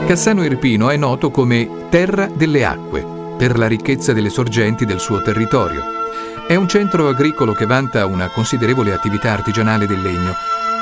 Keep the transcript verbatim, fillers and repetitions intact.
Cassano Irpino è noto come Terra delle Acque per la ricchezza delle sorgenti del suo territorio. È un centro agricolo che vanta una considerevole attività artigianale del legno,